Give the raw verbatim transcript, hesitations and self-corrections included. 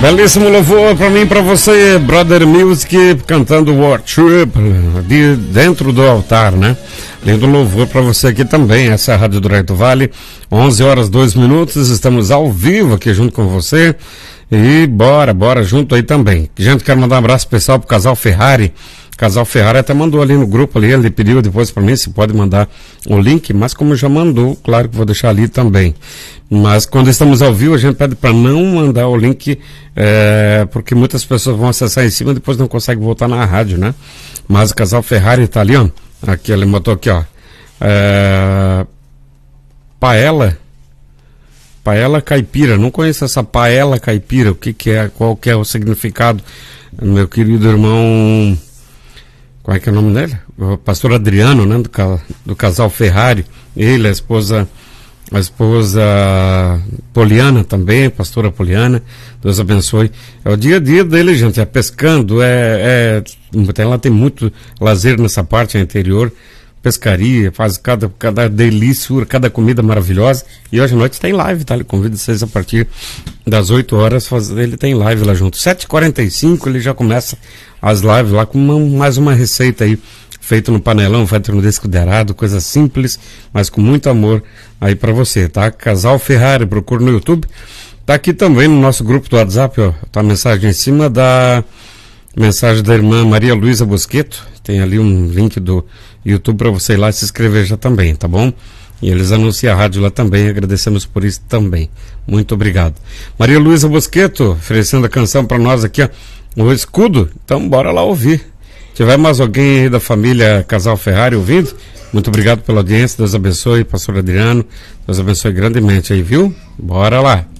Belíssimo louvor pra mim e pra você, Brother Music, cantando Worship, de dentro do altar, né? Lindo louvor pra você aqui também, essa é a Rádio do Raio do Vale, onze horas, dois minutos, estamos ao vivo aqui junto com você, e bora, bora junto aí também. Gente, quero mandar um abraço especial pro casal Ferrari. O casal Ferrari até mandou ali no grupo ali, ele pediu depois pra mim se pode mandar o link, mas como já mandou, claro que vou deixar ali também. Mas quando estamos ao vivo, a gente pede para não mandar o link, é, porque muitas pessoas vão acessar em cima e depois não conseguem voltar na rádio, né? Mas o casal Ferrari tá ali, ó. Aqui, ele botou aqui, ó. É, paella. Paella caipira. Não conheço essa paella caipira. O que que é? Qual que é o significado? Meu querido irmão... Qual é que é o nome dele? O pastor Adriano, né? Do, do casal Ferrari. Ele, a esposa... A esposa Poliana também, pastora Poliana, Deus abençoe. É o dia a dia dele, gente, é pescando, é, é, ela tem muito lazer nessa parte interior, pescaria, faz cada, cada delícia, cada comida maravilhosa. E hoje à noite tem live, tá? Ele convida vocês a partir das oito horas, faz, ele tem live lá junto. sete e quarenta e cinco ele já começa as lives lá com uma, mais uma receita aí, feito no panelão, feito no descuidado, coisa simples, mas com muito amor aí pra você, tá? Casal Ferrari, procura no YouTube. Tá aqui também no nosso grupo do WhatsApp, ó, tá a mensagem em cima da mensagem da irmã Maria Luísa Bosqueto. Tem ali um link do YouTube pra você ir lá se inscrever já também, tá bom? E eles anunciam a rádio lá também, agradecemos por isso também. Muito obrigado. Maria Luísa Bosqueto, oferecendo a canção pra nós aqui, ó, o Escudo. Então bora lá ouvir. Se tiver mais alguém aí da família Casal Ferrari ouvindo, muito obrigado pela audiência, Deus abençoe, pastor Adriano, Deus abençoe grandemente aí, viu? Bora lá!